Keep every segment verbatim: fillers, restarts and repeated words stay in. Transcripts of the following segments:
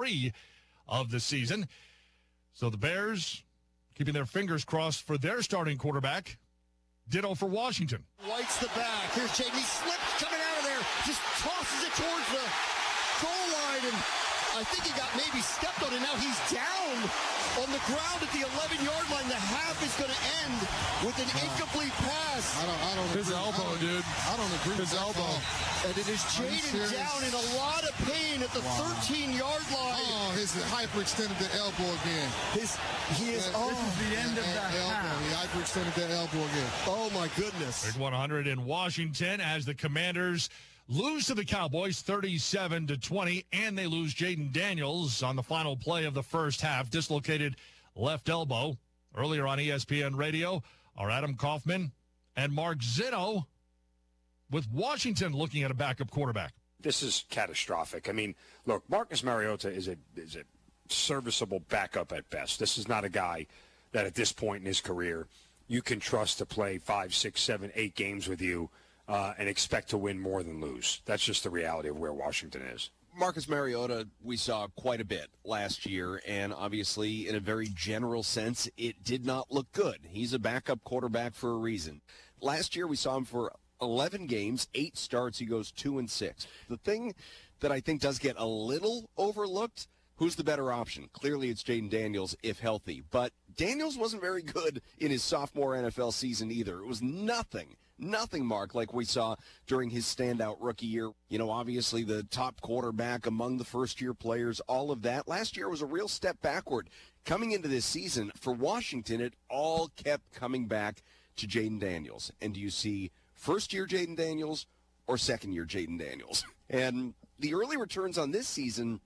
three of the season. So the Bears keeping their fingers crossed for their starting quarterback. Ditto for Washington. White's the back. Here's Jaden. He slips coming out of there. Just tosses it towards the goal line. And I think he got maybe stepped on. And now he's down on the ground at the eleven-yard line. The half is going to end with an incomplete pass. I don't, I don't His agree. elbow, I don't, dude. I don't agree His with that elbow. call. And it is Jaden down in a lot of pain at the thirteen-yard line. Oh, he's hyperextended the elbow again. His, he is, Yeah, oh. this is the end of the elbow. He hyperextended the elbow again. Oh, my goodness. Big one hundred in Washington as the Commanders lose to the Cowboys thirty-seven to twenty, and they lose Jaden Daniels on the final play of the first half, dislocated left elbow. Earlier on E S P N Radio are Adam Kaufman and Mark Zeno with Washington looking at a backup quarterback. This is catastrophic. I mean, look, Marcus Mariota is a is a serviceable backup at best. This is not a guy that at this point in his career you can trust to play five, six, seven, eight games with you uh, and expect to win more than lose. That's just the reality of where Washington is. Marcus Mariota, we saw quite a bit last year, and obviously, in a very general sense, it did not look good. He's a backup quarterback for a reason. Last year, we saw him for eleven games, eight starts. He goes two and six. The thing that I think does get a little overlooked, who's the better option? Clearly, it's Jaden Daniels if healthy, but Daniels wasn't very good in his sophomore N F L season either. It was nothing. Nothing, Mark, like we saw during his standout rookie year. You know, obviously the top quarterback among the first-year players, all of that. Last year was a real step backward. Coming into this season, for Washington, it all kept coming back to Jaden Daniels. And do you see first-year Jaden Daniels or second-year Jaden Daniels? And the early returns on this season,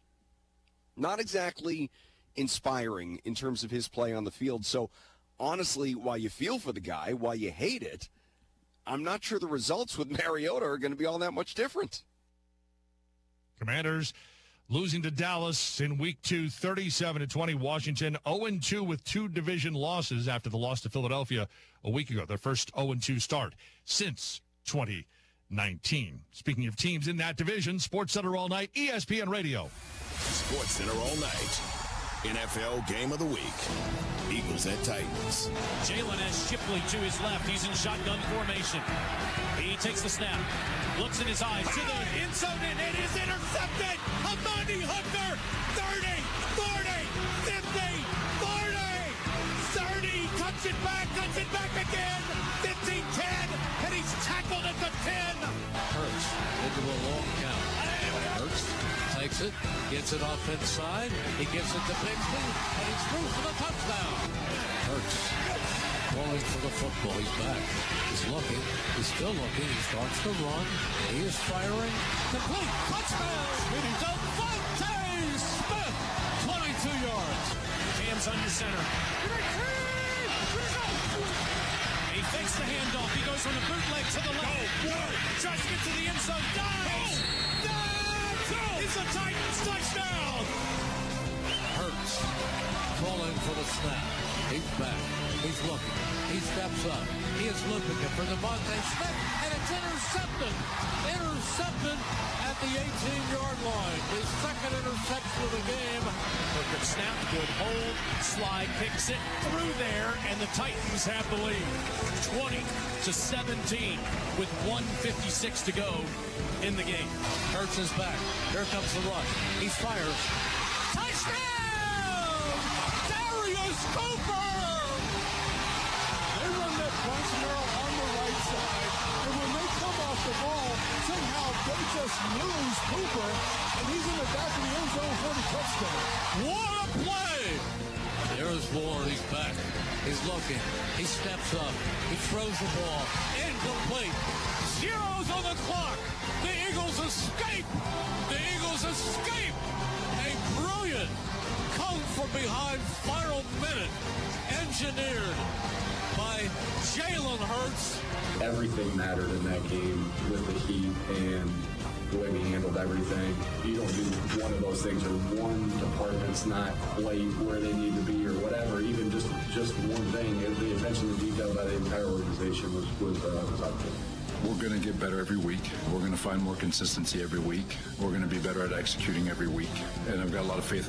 not exactly inspiring in terms of his play on the field. So, honestly, while you feel for the guy, while you hate it, I'm not sure the results with Mariota are going to be all that much different. Commanders losing to Dallas in week two, thirty-seven to twenty. Washington oh and two with two division losses after the loss to Philadelphia a week ago. Their first oh and two start since twenty nineteen. Speaking of teams in that division, SportsCenter all night, E S P N Radio. SportsCenter all night. N F L Game of the Week. Eagles at Titans. Jalen has Shipley to his left. He's in shotgun formation. He takes the snap, looks in his eyes to the end zone, and it is intercepted. Amani Hooker, thirty, forty, fifty, forty, thirty, cuts it back, cuts it back again, fifteen, ten, and he's tackled at the ten. Hurts into a long count. Hurts takes it, gets it off inside. He gives it to Bixby, and he's through for the touchdown. Hurts calling for the football. He's back. He's looking. He's still looking. He starts to run. He is firing. Complete. Touchdown. Devontae Smith. twenty-two yards. Hands under center. He fakes the handoff. He goes on the bootleg to the left. Tries to get to the end zone. Dives. Dives. It's a Titans touchdown. Hurts calling for the snap. He's back. He's looking. He steps up. He is looking for Devontae Smith, and it's intercepted. Intercepted at the eighteen-yard line. His second interception of the game. Good snap, good hold. Slide kicks it through there, and the Titans have the lead. twenty to seventeen with one fifty-six to go in the game. Hurts is back. Here comes the rush. He fires. Touchdown! Darius Cooper! They run that personnel on the right side, and when they come off the ball, somehow they just lose Cooper, and he's in the back of the end zone for the touchdown. What a play! There's Ward. He's back. He's looking. He steps up. He throws the ball. Incomplete. Zeros on the clock. The Eagles escape. The Eagles escape. A brilliant come from behind final minute engineered by Jalen Hurts. Everything mattered in that game with the heat and the way we handled everything. You don't do one of those things or one department's not quite where they need to be or whatever, even just just one thing. The attention to detail by the entire organization was, was, uh, was up there. We're going to get better every week. We're going to find more consistency every week. We're going to be better at executing every week. And I've got a lot of faith in